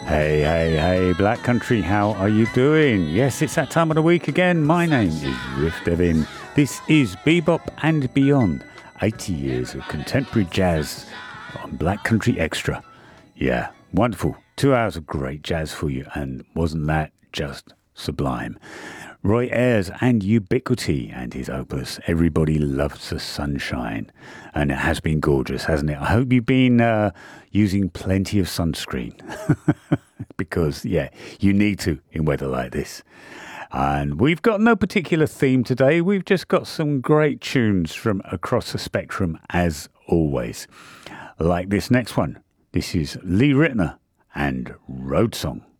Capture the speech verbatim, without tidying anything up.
Hey, hey, hey, Black Country, how are you doing? Yes, it's that time of the week again. My name is Riff Devin. This is Bebop and Beyond, eighty years of contemporary jazz on Black Country Extra. Yeah, wonderful. Two hours of great jazz for you, and wasn't that just sublime? Roy Ayers and Ubiquity and his opus, Everybody Loves the Sunshine. And it has been gorgeous, hasn't it? I hope you've been uh, using plenty of sunscreen. Because, yeah, you need to in weather like this. And we've got no particular theme today. We've just got some great tunes from across the spectrum, as always. Like this next one. This is Lee Ritenour and Road Song.